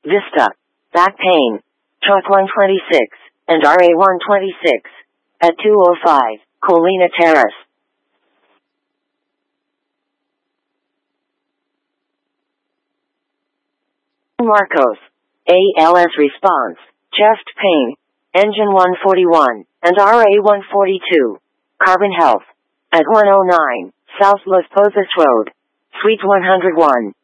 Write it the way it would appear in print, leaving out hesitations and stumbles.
Vista, back pain, truck 126, and RA 126, at 205, Colina Terrace. Marcos, ALS response, chest pain, engine 141, and RA 142, Carbon Health, at 109, South Las Posas Road, Suite 101.